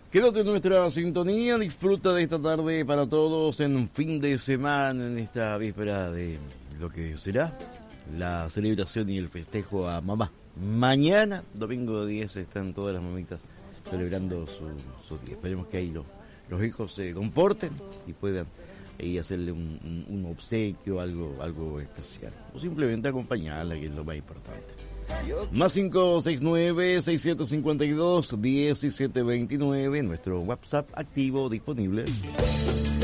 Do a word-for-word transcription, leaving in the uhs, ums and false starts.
Quédate en nuestra sintonía, disfruta de esta tarde para todos en un fin de semana, en esta víspera de lo que será la celebración y el festejo a mamá. Mañana, domingo diez, están todas las mamitas celebrando su, su día. Esperemos que ahí los, los hijos se comporten y puedan ahí hacerle un, un, un obsequio, algo, algo especial. O simplemente acompañarla, que es lo más importante. Más cinco seis nueve, seis siete cinco dos, uno siete dos nueve, nuestro WhatsApp activo disponible.